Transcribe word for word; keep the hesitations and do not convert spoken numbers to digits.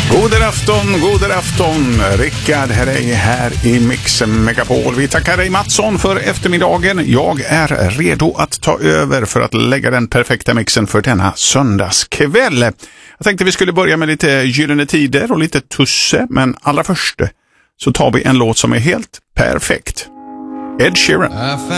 God afton, god afton. Rickard här är här i Mix Megapol. Vi tackar dig Mattsson för eftermiddagen. Jag är redo att ta över för att lägga den perfekta mixen för denna söndagskväll. Jag tänkte vi skulle börja med lite gyllene tider och lite tusse, men allra först så tar vi en låt som är helt perfekt. Ed Sheeran.